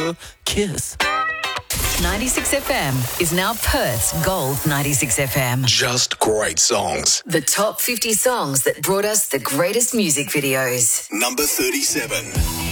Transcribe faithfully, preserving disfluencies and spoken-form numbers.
a kiss. ninety-six F M is now Perth's Gold ninety-six F M. Just great songs. The top fifty songs that brought us the greatest music videos. Number thirty-seven.